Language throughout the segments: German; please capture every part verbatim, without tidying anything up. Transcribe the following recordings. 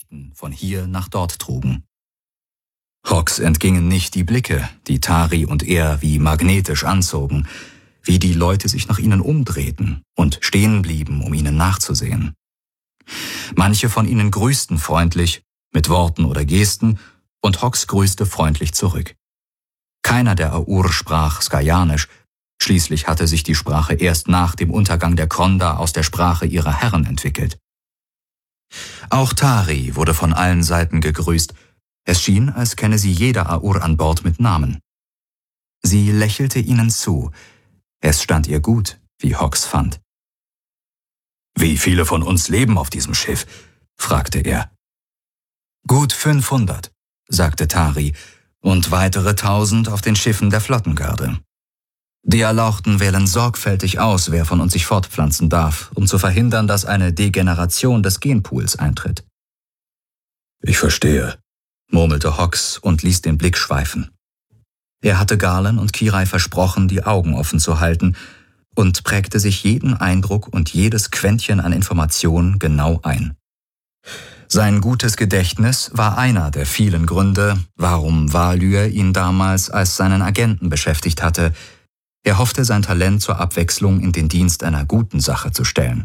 Nachrichten von hier nach dort trugen. Hawks entgingen nicht die Blicke, die Tari und er wie magnetisch anzogen, wie die Leute sich nach ihnen umdrehten und stehen blieben, um ihnen nachzusehen. Manche von ihnen grüßten freundlich, mit Worten oder Gesten, und Hawks grüßte freundlich zurück. Keiner der Aur sprach Skayanisch, schließlich hatte sich die Sprache erst nach dem Untergang der Kronda aus der Sprache ihrer Herren entwickelt. Auch Tari wurde von allen Seiten gegrüßt. Es schien, als kenne sie jeder Aur an Bord mit Namen. Sie lächelte ihnen zu. Es stand ihr gut, wie Hawks fand. »Wie viele von uns leben auf diesem Schiff?« fragte er. »Gut fünfhundert«, sagte Tari, »und weitere tausend auf den Schiffen der Flottengarde. Die Erlauchten wählen sorgfältig aus, wer von uns sich fortpflanzen darf, um zu verhindern, dass eine Degeneration des Genpools eintritt.« »Ich verstehe«, murmelte Hawks und ließ den Blick schweifen. Er hatte Garland und Kirai versprochen, die Augen offen zu halten, und prägte sich jeden Eindruck und jedes Quäntchen an Information genau ein. Sein gutes Gedächtnis war einer der vielen Gründe, warum Valyr ihn damals als seinen Agenten beschäftigt hatte. Er hoffte, sein Talent zur Abwechslung in den Dienst einer guten Sache zu stellen.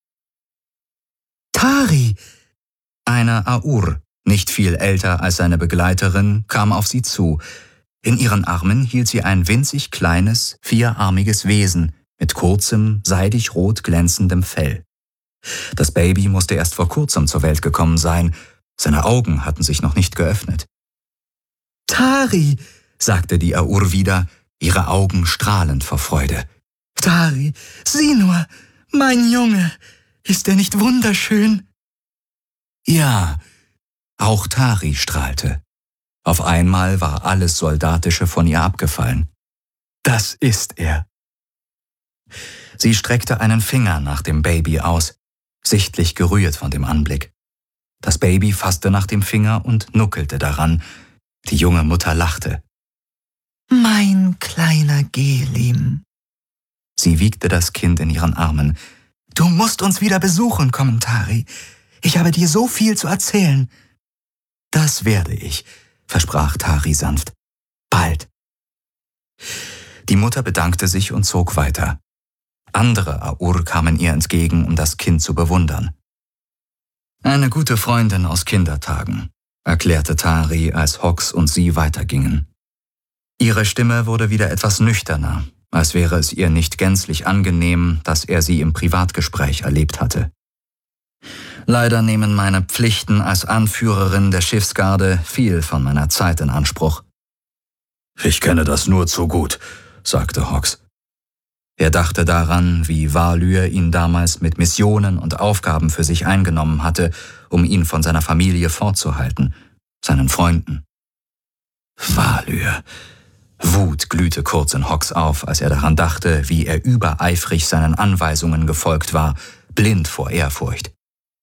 »Tari!« Eine Aur, nicht viel älter als seine Begleiterin, kam auf sie zu. In ihren Armen hielt sie ein winzig kleines, vierarmiges Wesen mit kurzem, seidig rot glänzendem Fell. Das Baby musste erst vor kurzem zur Welt gekommen sein. Seine Augen hatten sich noch nicht geöffnet. »Tari«, sagte die Aur wieder, ihre Augen strahlend vor Freude. »Tari, sieh nur, mein Junge, ist er nicht wunderschön?« Ja, auch Tari strahlte. Auf einmal war alles Soldatische von ihr abgefallen. »Das ist er.« Sie streckte einen Finger nach dem Baby aus, sichtlich gerührt von dem Anblick. Das Baby fasste nach dem Finger und nuckelte daran. Die junge Mutter lachte. »Mein kleiner Gelim.« Sie wiegte das Kind in ihren Armen. »Du musst uns wieder besuchen kommen, Tari. Ich habe dir so viel zu erzählen.« »Das werde ich«, versprach Tari sanft. »Bald.« Die Mutter bedankte sich und zog weiter. Andere Aur kamen ihr entgegen, um das Kind zu bewundern. »Eine gute Freundin aus Kindertagen«, erklärte Tari, als Hawks und sie weitergingen. Ihre Stimme wurde wieder etwas nüchterner, als wäre es ihr nicht gänzlich angenehm, dass er sie im Privatgespräch erlebt hatte. »Leider nehmen meine Pflichten als Anführerin der Schiffsgarde viel von meiner Zeit in Anspruch.« »Ich kenne das nur zu gut«, sagte Hawks. Er dachte daran, wie Valyr ihn damals mit Missionen und Aufgaben für sich eingenommen hatte, um ihn von seiner Familie fortzuhalten, seinen Freunden. Valyr. Wut glühte kurz in Hawks auf, als er daran dachte, wie er übereifrig seinen Anweisungen gefolgt war, blind vor Ehrfurcht.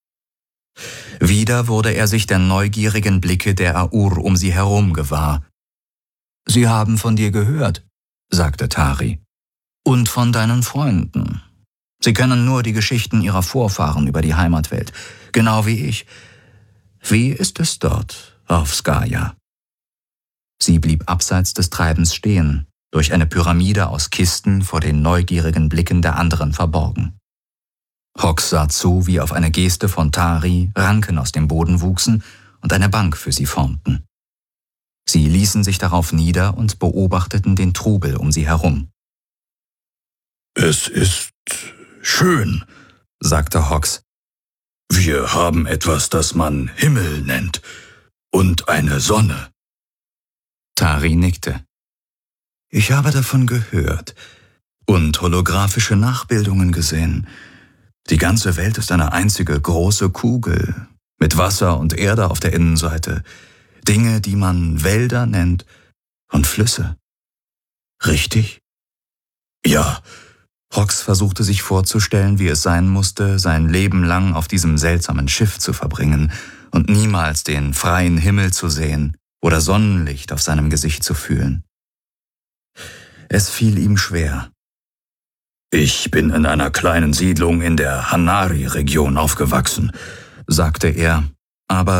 Wieder wurde er sich der neugierigen Blicke der Aur um sie herum gewahr. »Sie haben von dir gehört«, sagte Tari. »Und von deinen Freunden. Sie kennen nur die Geschichten ihrer Vorfahren über die Heimatwelt, genau wie ich. Wie ist es dort auf Skaya?« Sie blieb abseits des Treibens stehen, durch eine Pyramide aus Kisten vor den neugierigen Blicken der anderen verborgen. Hawks sah zu, wie auf eine Geste von Tari Ranken aus dem Boden wuchsen und eine Bank für sie formten. Sie ließen sich darauf nieder und beobachteten den Trubel um sie herum. »Es ist schön«, sagte Hawks. »Wir haben etwas, das man Himmel nennt, und eine Sonne.« Tari nickte. »Ich habe davon gehört und holographische Nachbildungen gesehen. Die ganze Welt ist eine einzige große Kugel, mit Wasser und Erde auf der Innenseite, Dinge, die man Wälder nennt, und Flüsse. Richtig?« »Ja.« Hawks versuchte sich vorzustellen, wie es sein musste, sein Leben lang auf diesem seltsamen Schiff zu verbringen und niemals den freien Himmel zu sehen oder Sonnenlicht auf seinem Gesicht zu fühlen. Es fiel ihm schwer. »Ich bin in einer kleinen Siedlung in der Hanari-Region aufgewachsen«, sagte er, aber